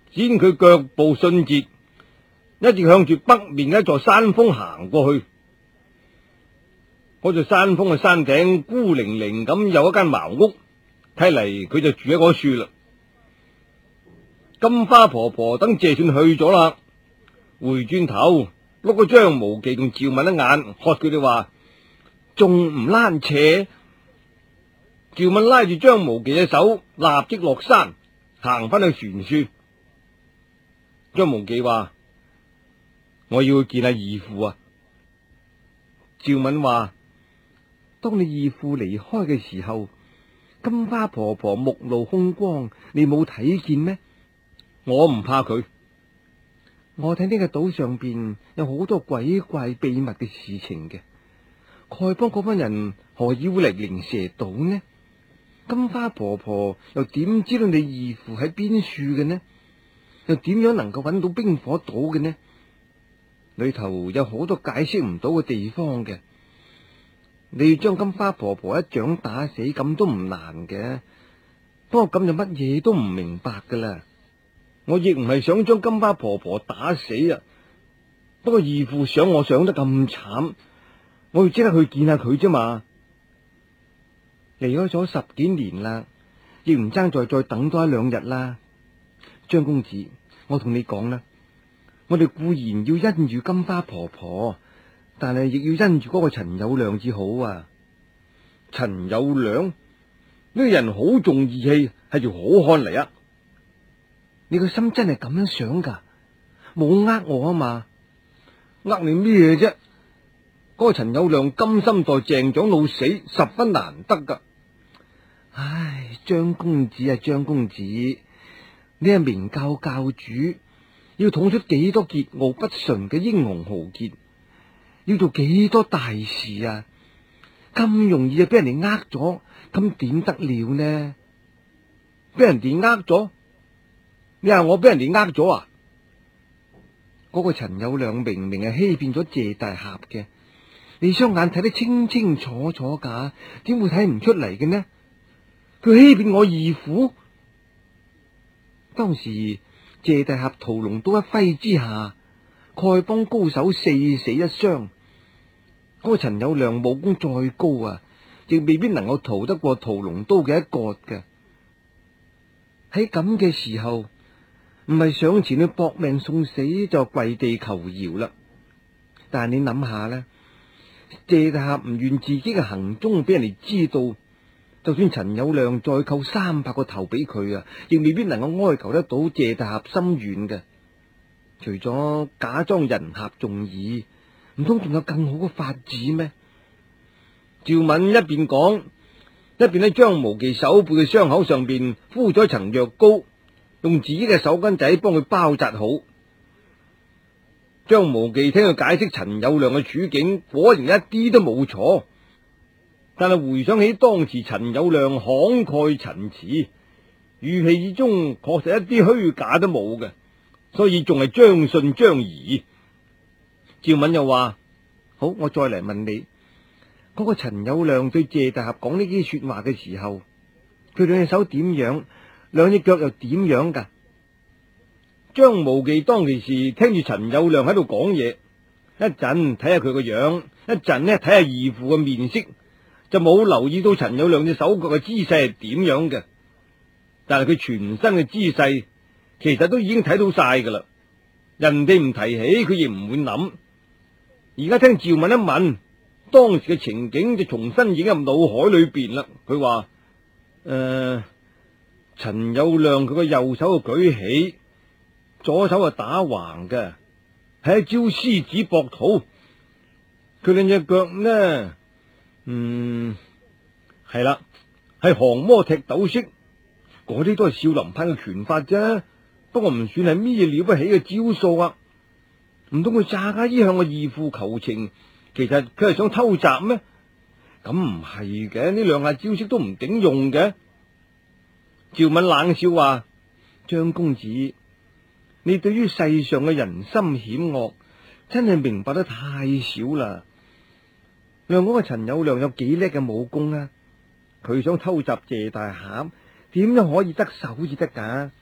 只見佢腳步迅捷，一直向住北面嘅一座山峰行過去。嗰座山峰嘅山頂孤零零咁有一間茅屋，睇嚟佢就住喺嗰處啦。金花婆婆等謝遜去咗啦，回轉頭碌咗張無忌同趙敏一眼，喝佢哋話：仲唔躝扯？趙敏拉住張無忌嘅手，立即落山行翻去船處。張無忌話：我要去見下義父啊！趙敏話：當你義父離開嘅時候，金花婆婆目露凶光，你冇睇見咩？我唔怕佢。我睇呢個島上邊有好多鬼怪秘密嘅事情嘅，丐幫嗰班人何以會嚟靈蛇島呢？金花婆婆又點知道你義父喺邊處嘅呢？又點樣能夠揾到冰火島嘅呢？裏頭有好多解釋唔到嘅地方嘅。你要將金花婆婆一掌打死咁都唔難嘅，不過咁就乜嘢都唔明白噶啦。我亦唔係想將金花婆婆打死啊，不過義父想我想得咁慘，我要即刻去見下佢啫嘛。離開咗10幾年啦，亦唔爭再等多1-2日啦。張公子，我同你講啦，我哋固然要因住金花婆婆，但係亦要因住嗰個陳友諒至好啊。陳友諒呢個人好重義氣，係條好漢嚟啊！你個心真係咁樣想噶？冇呃我啊嘛？呃你咩啫？嗰個陳友諒甘心待鄭長老死，十分難得噶。唉，張公子啊，張公子，你係明教教主，要統出幾多桀驁不馴嘅英雄豪傑，要做幾多大事啊！咁容易就俾人哋呃咗，咁點得了呢？俾人哋呃咗？你話我俾人哋呃咗啊？嗰個陳友諒明明係欺騙咗謝大俠嘅，你雙眼睇得清清楚楚噶，點會睇唔出嚟嘅呢？佢欺騙我義父。當時謝大俠屠龍刀一揮之下，丐幫高手4死1傷。嗰個陳友諒武功再高啊，亦未必能夠逃得過屠龍刀嘅一割嘅。喺咁嘅時候，唔係上前去搏命送死，就跪地求饒啦。但係你諗下咧，謝大俠唔願自己嘅行蹤俾人哋知道，就算陳友諒再扣300個頭俾佢啊，亦未必能夠哀求得到謝大俠心軟嘅。除咗假裝人俠重義，唔通仲有更好嘅法子咩？趙敏一邊講，一邊喺張無忌手背嘅傷口上邊敷咗一層藥膏，用自己嘅手巾仔幫佢包紮好。張無忌聽佢解釋陳友諒嘅處境，果然一啲都冇錯。但係回想起當時陳友諒慷慨陳詞，語氣之中確實一啲虛假都冇嘅，所以仲係將信將疑。趙敏又話：好，我再嚟問你，嗰個陳友諒對謝大俠講呢啲說話嘅時候，佢兩隻手點樣，兩隻腳又點樣噶？張無忌當其時聽住陳友諒喺度講嘢，一陣睇下佢個樣，一陣呢睇下義父嘅面色，就冇留意到陳友諒隻手腳嘅姿勢係點樣嘅。但係佢全身嘅姿勢，其實都已經睇到晒噶啦。人哋唔提起，佢亦唔會諗。而家聽趙敏一問，當時嘅情景就重新影入腦海裏邊啦。佢話：陳友諒佢個右手就舉起，左手就打橫嘅，係一招獅子搏肚。佢兩隻腳呢，係啦，係降魔踢斗式，嗰啲都係少林派嘅拳法啫，不過唔算係咩了不起嘅招數啊。唔通佢詐假意向個義父求情，其實佢係想偷襲咩？咁唔係嘅，呢兩下招式都唔頂用嘅。趙敏冷笑話：張公子，你對於世上嘅人心險惡，真係明白得太少啦。量嗰個陳友諒有幾叻嘅武功啊？佢想偷襲謝大俠，點樣可以得手至得噶？